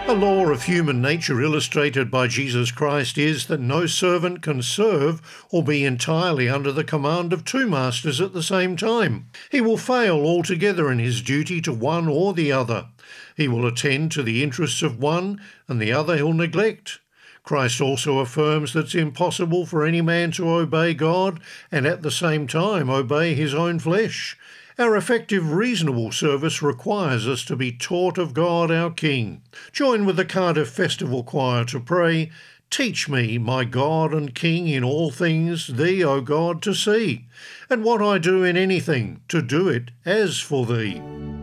A law of human nature illustrated by Jesus Christ is that no servant can serve or be entirely under the command of two masters at the same time. He will fail altogether in his duty to one or the other. He will attend to the interests of one, and the other he'll neglect. Christ also affirms that it's impossible for any man to obey God and at the same time obey his own flesh. Our effective, reasonable service requires us to be taught of God our King. Join with the Cardiff Festival Choir to pray, "Teach me, my God and King, in all things Thee, O God, to see, and what I do in anything, to do it as for Thee."